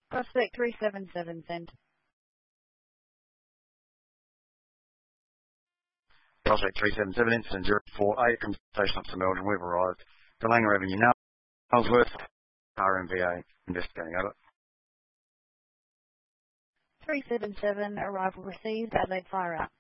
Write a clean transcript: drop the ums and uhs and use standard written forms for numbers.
Prospect 377 sent. Prospect 377, incident 048, conversation up to Melbourne. We've arrived. Galanga Avenue, Nailsworth, RMVA, investigating. Over. 377, arrival received, Adelaide fire out.